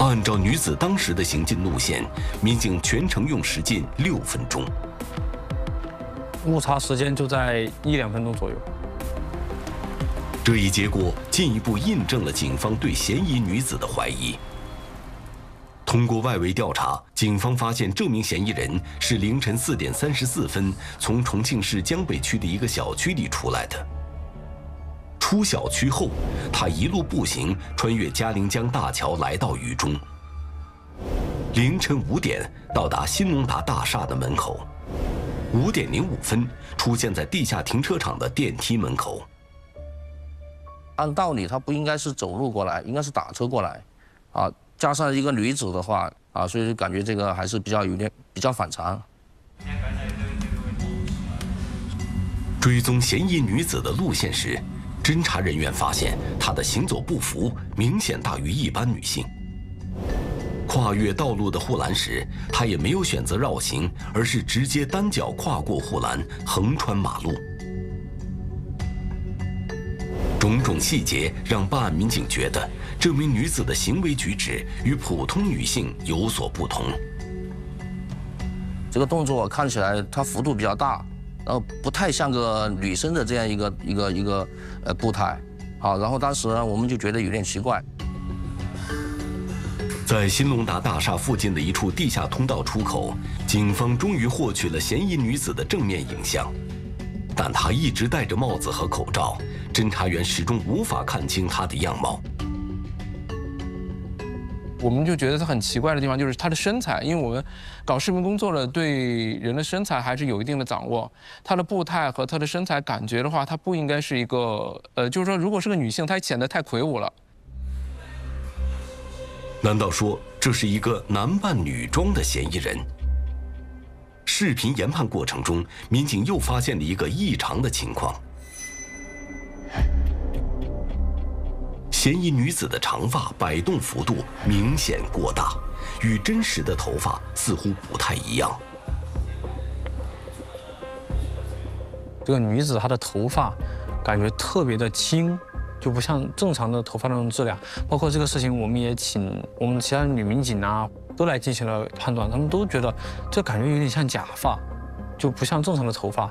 按照女子当时的行进路线，民警全程用时近6分钟， 误差时间就在1-2分钟左右。 这一结果进一步印证了警方对嫌疑女子的怀疑。通过外围调查，警方发现这名嫌疑人是凌晨4点34分从重庆市江北区的一个小区里出来的。出小区后，他一路步行穿越嘉陵江大桥来到渝中。凌晨5点到达新隆达大厦的门口，5点05分出现在地下停车场的电梯门口。 按道理他不应该是走路过来，应该是打车过来，啊，加上一个女子的话，啊，所以就感觉这个还是比较反常。 追踪嫌疑女子的路线时，侦查人员发现她的行走步幅明显大于一般女性。跨越道路的护栏时，她也没有选择绕行，而是直接单脚跨过护栏，横穿马路。种种细节让办案民警觉得，这名女子的行为举止与普通女性有所不同。 这个动作看起来它幅度比较大，然后不太像个女生的这样一个步态，好，然后当时呢我们就觉得有点奇怪。 在新隆达大厦附近的一处地下通道出口，警方终于获取了嫌疑女子的正面影像，但她一直戴着帽子和口罩，侦查员始终无法看清她的样貌。 我们就觉得她很奇怪的地方就是她的身材，因为我们搞视频工作的对人的身材还是有一定的掌握。她的步态和她的身材感觉的话，她不应该是一个就是说如果是个女性，她显得太魁梧了。 难道说这是一个男扮女装的嫌疑人？视频研判过程中，民警又发现了一个异常的情况。嫌疑女子的长发摆动幅度明显过大，与真实的头发似乎不太一样。 这个女子她的头发感觉特别的轻，就不像正常的头发那种质量。包括这个事情，我们也请我们其他女民警啊都来进行了判断，他们都觉得这感觉有点像假发，就不像正常的头发。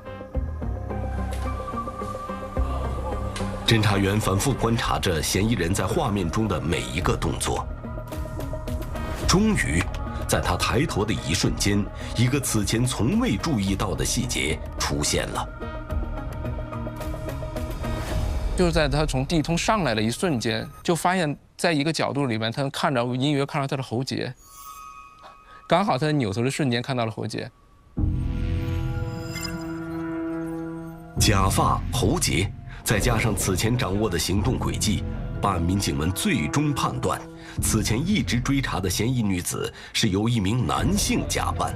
侦查员反复观察着嫌疑人在画面中的每一个动作，终于，在他抬头的一瞬间，一个此前从未注意到的细节出现了。 就是在他从地通上来的一瞬间，就发现在一个角度里面，他能看着隐约看到他的喉结，刚好他在扭头的瞬间看到了喉结。 假发、喉结，再加上此前掌握的行动轨迹，办案民警们最终判断，此前一直追查的嫌疑女子是由一名男性假扮。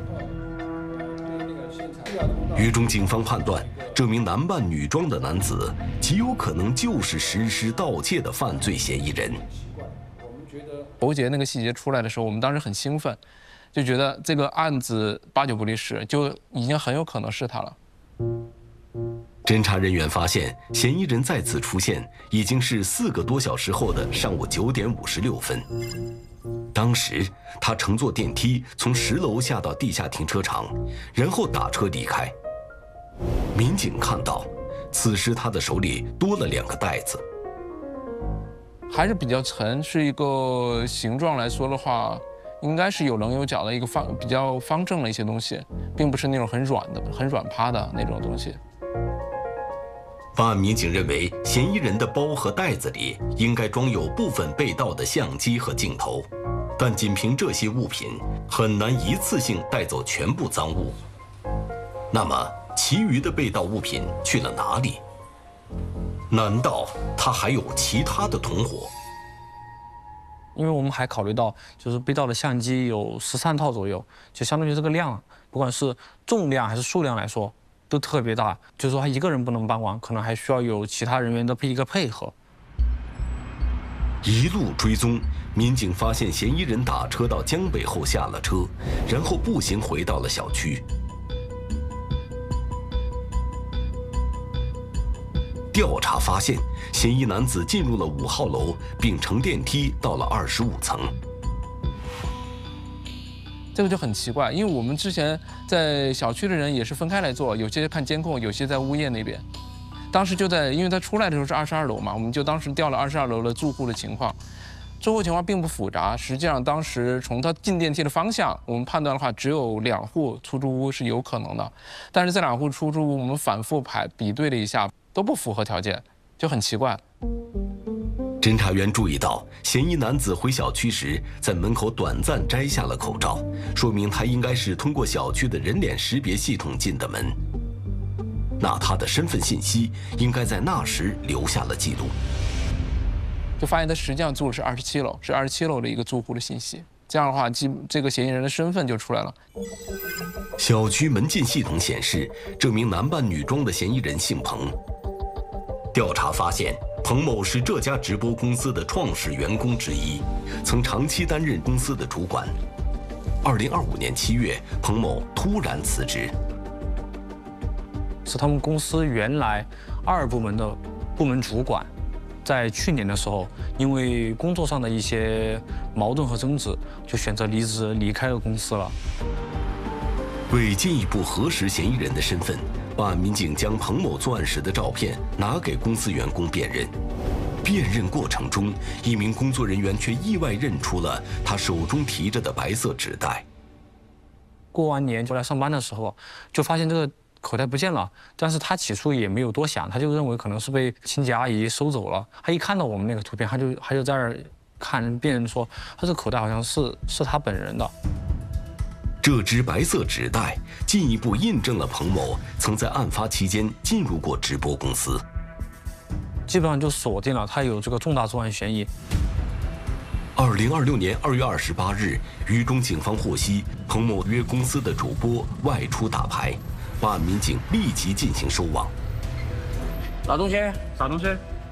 渝中警方判断，这名男扮女装的男子极有可能就是实施盗窃的犯罪嫌疑人。 喉结那个细节出来的时候，我们当时很兴奋，就觉得这个案子8、9不离10，就已经很有可能是他了。 侦查人员发现，嫌疑人再次出现已经是4个多小时后的上午9点56分。当时他乘坐电梯从10楼下到地下停车场，然后打车离开。民警看到，此时他的手里多了2个袋子， 还是比较沉，是一个形状来说的话，应该是有棱有角的一个比较方正的一些东西，并不是那种很软的、很软趴的那种东西。 办案民警认为，嫌疑人的包和袋子里应该装有部分被盗的相机和镜头，但仅凭这些物品很难一次性带走全部赃物。那么，其余的被盗物品去了哪里？难道他还有其他的同伙？ 因为我们还考虑到，就是被盗的相机有13套左右，就相当于这个量，不管是重量还是数量来说，都特别大。就是说他一个人不能办完，可能还需要有其他人员的一个配合。 一路追踪，民警发现嫌疑人打车到江北后下了车，然后步行回到了小区。调查发现，嫌疑男子进入了5号楼，并乘电梯到了25层。 这个就很奇怪，因为我们之前在小区的人也是分开来做，有些看监控，有些在物业那边。当时就在，因为他出来的时候是22楼嘛，我们就当时调了22楼的住户的情况。住户情况并不复杂，实际上当时从他进电梯的方向，我们判断的话，只有2户出租屋是有可能的。但是这2户出租屋，我们反复比对了一下，都不符合条件，就很奇怪。 侦查员注意到，嫌疑男子回小区时在门口短暂摘下了口罩，说明他应该是通过小区的人脸识别系统进的门。那他的身份信息应该在那时留下了记录。 就发现他实际上住的是27楼，是27楼的一个住户的信息。这样的话，这个嫌疑人的身份就出来了。 小区门禁系统显示，这名男扮女装的嫌疑人姓彭。调查发现，彭某是这家直播公司的创始员工之一，曾长期担任公司的主管。2025年7月，彭某突然辞职。 是他们公司原来2部门的部门主管，在去年的时候，因为工作上的一些矛盾和争执，就选择离职离开了公司了。 为进一步核实嫌疑人的身份，办案民警将彭某作案时的照片拿给公司员工辨认。辨认过程中，一名工作人员却意外认出了他手中提着的白色纸袋。 过完年回来上班的时候，就发现这个口袋不见了，但是他起初也没有多想，他就认为可能是被清洁阿姨收走了。他一看到我们那个图片，他就在那儿看，辨认说他这个口袋好像是他本人的。 这只白色纸袋进一步印证了彭某曾在案发期间进入过直播公司， 基本上就锁定了他有这个重大作案嫌疑。 2026年2月28日，渝中警方获悉彭某约公司的主播外出打牌，办案民警立即进行收网。 啥东西？ 啥东西？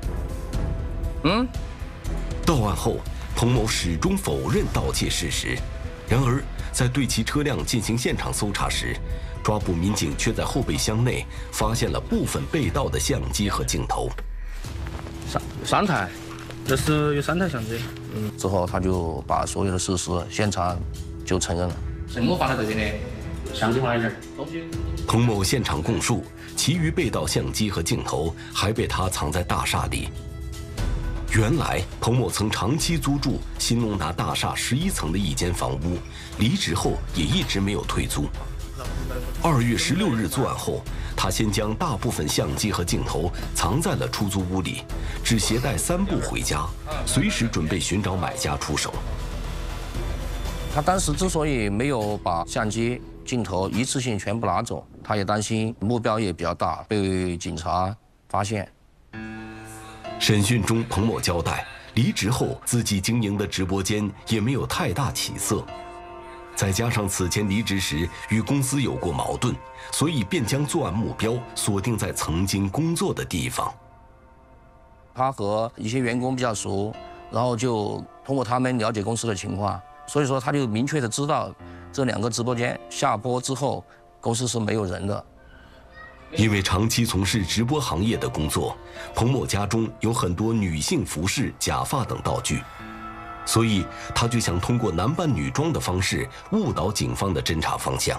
到案后，彭某始终否认盗窃事实。然而，在对其车辆进行现场搜查时，抓捕民警却在后备箱内发现了部分被盗的相机和镜头。 三台。 这是有3台相机。 之后他就把所有的事实现场就承认了。 什么放在这边的？相机放在这儿。 彭某现场供述，其余被盗相机和镜头还被他藏在大厦里。原来，彭某曾长期租住新隆达大厦11层的一间房屋，离职后也一直没有退租。2月16日作案后，他先将大部分相机和镜头藏在了出租屋里，只携带3部回家，随时准备寻找买家出手。 他当时之所以没有把相机、镜头一次性全部拿走，他也担心目标也比较大，被警察发现。 审讯中，彭某交代，离职后自己经营的直播间也没有太大起色。再加上此前离职时与公司有过矛盾，所以便将作案目标锁定在曾经工作的地方。 他和一些员工比较熟，然后就通过他们了解公司的情况，所以说他就明确的知道这2个直播间下播之后，公司是没有人的。 因为长期从事直播行业的工作，彭某家中有很多女性服饰、假发等道具。所以，他就想通过男扮女装的方式误导警方的侦查方向。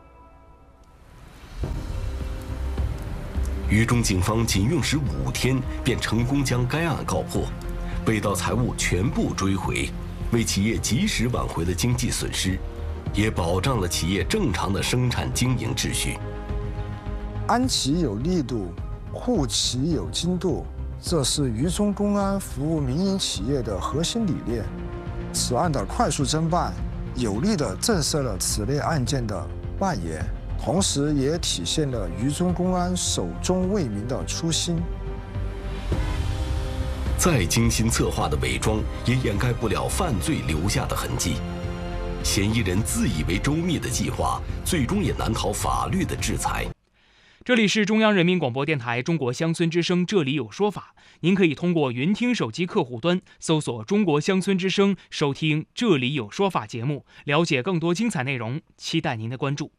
渝中警方仅用时5天，便成功将该案告破，被盗财物全部追回，为企业及时挽回了经济损失，也保障了企业正常的生产经营秩序。 安其有力度，护其有精度。这是渝中公安服务民营企业的核心理念。此案的快速侦办，有力地震慑了此类案件的蔓延，同时也体现了渝中公安守中为民的初心。 再精心策划的伪装，也掩盖不了犯罪留下的痕迹。嫌疑人自以为周密的计划，最终也难逃法律的制裁。 这里是中央人民广播电台中国乡村之声，这里有说法。您可以通过云听手机客户端搜索中国乡村之声，收听这里有说法节目，了解更多精彩内容，期待您的关注。